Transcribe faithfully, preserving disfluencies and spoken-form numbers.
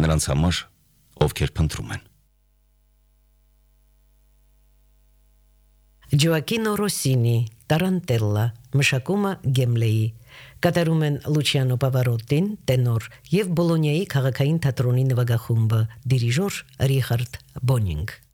նրանց համար, ովքեր փնտրում են։ Ջոակինո Ռոսինի, Տարանտելլա, մշակումը Գեմլեի, կատարում են Լուչիանո Պավարոտին, տենոր և Բոլոնիայի քաղաքային թատրոնի նվագախումբը, դիրիժոր Ռիխարդ Բոնինգ։